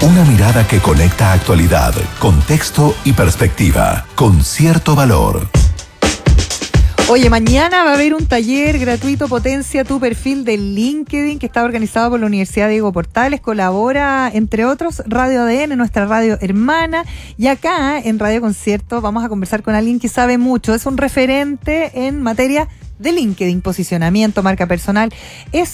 Una mirada que conecta actualidad, contexto y perspectiva, con cierto valor. Oye, mañana va a haber un taller gratuito Potencia tu perfil de LinkedIn que está organizado por la Universidad Diego Portales. Colabora, entre otros, Radio ADN, nuestra radio hermana. Y acá, en Radio Concierto, vamos a conversar con alguien que sabe mucho. Es un referente en materia de LinkedIn, posicionamiento, marca personal. Es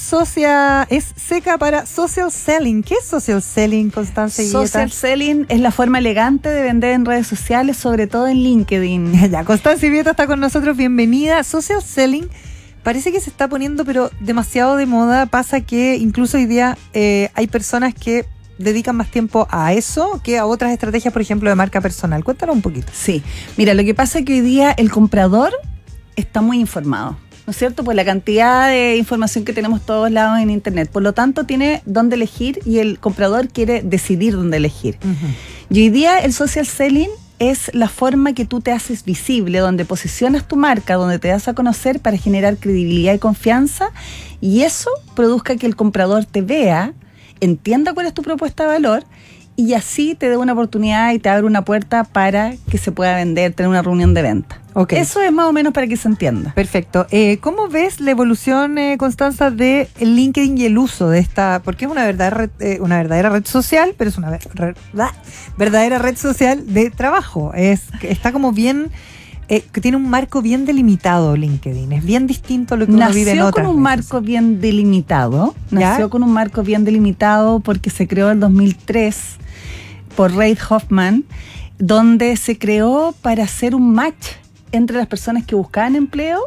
seca para social selling. ¿Qué es social selling, Constanza Higueta? Social selling es la forma elegante de vender en redes sociales, sobre todo en LinkedIn. Ya, Constanza Higueta está con nosotros, bienvenida. Social selling parece que se está poniendo pero demasiado de moda. Pasa que incluso hoy día hay personas que dedican más tiempo a eso que a otras estrategias, por ejemplo, de marca personal. Cuéntanos un poquito. Sí, mira, lo que pasa es que hoy día el comprador está muy informado, ¿no es cierto? Por la cantidad de información que tenemos todos lados en internet. Por lo tanto, tiene dónde elegir y el comprador quiere decidir dónde elegir. Uh-huh. Y hoy día el social selling es la forma que tú te haces visible, donde posicionas tu marca, donde te das a conocer para generar credibilidad y confianza, y eso produzca que el comprador te vea, entienda cuál es tu propuesta de valor, y así te dé una oportunidad y te abre una puerta para que se pueda vender, tener una reunión de venta. Okay. Eso es más o menos para que se entienda. Perfecto. ¿Cómo ves la evolución, Constanza, de LinkedIn y el uso de esta? Porque es una verdadera red social, pero es una verdadera red social de trabajo. Está como bien, que tiene un marco bien delimitado LinkedIn. Es bien distinto a lo que uno vive en otras. Nació con un marco bien delimitado. Nació con un marco bien delimitado porque se creó en 2003 por Reid Hoffman, donde se creó para hacer un match entre las personas que buscaban empleo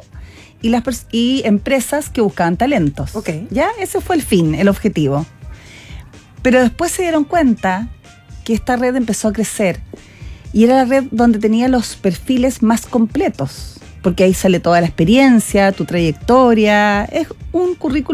y empresas que buscaban talentos. Okay. ¿Ya? Ese fue el fin, el objetivo. Pero después se dieron cuenta que esta red empezó a crecer y era la red donde tenía los perfiles más completos, porque ahí sale toda la experiencia, tu trayectoria, es un currículum